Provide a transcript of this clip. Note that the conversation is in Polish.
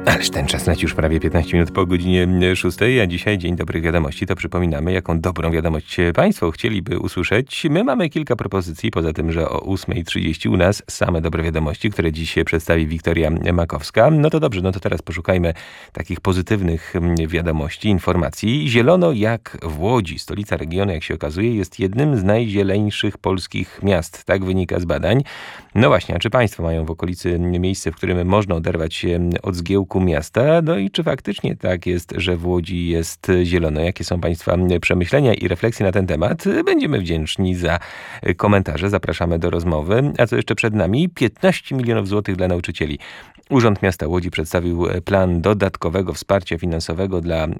Ależ ten czas leci już prawie 15 minut po godzinie 6, a dzisiaj Dzień Dobrych Wiadomości. To przypominamy, jaką dobrą wiadomość Państwo chcieliby usłyszeć. My mamy kilka propozycji, poza tym, że o 8:30 u nas same dobre wiadomości, które dziś przedstawi Wiktoria Makowska. No to dobrze, no to teraz poszukajmy takich pozytywnych wiadomości, informacji. Zielono jak w Łodzi. Stolica regionu, jak się okazuje, jest jednym z najzieleńszych polskich miast. Tak wynika z badań. No właśnie, a czy Państwo mają w okolicy miejsce, w którym można oderwać się od zgiełku miasta? No i czy faktycznie tak jest, że w Łodzi jest zielono? Jakie są Państwa przemyślenia i refleksje na ten temat? Będziemy wdzięczni za komentarze. Zapraszamy do rozmowy. A co jeszcze przed nami? 15 milionów złotych dla nauczycieli. Urząd Miasta Łodzi przedstawił plan dodatkowego wsparcia finansowego dla